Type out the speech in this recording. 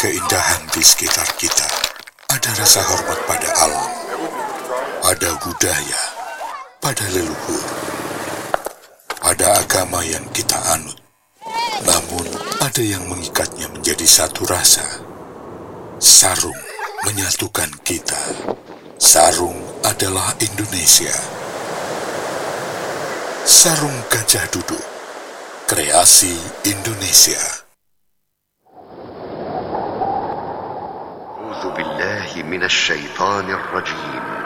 keindahan di sekitar kita. Ada rasa hormat pada alam, ada budaya, pada leluhur, ada agama yang kita anut. Namun ada yang mengikatnya menjadi satu rasa. Sarung menyatukan kita. Sarung adalah Indonesia. Sarung Gajah Duduk, kreasi Indonesia. أعوذ بالله من الشيطان الرجيم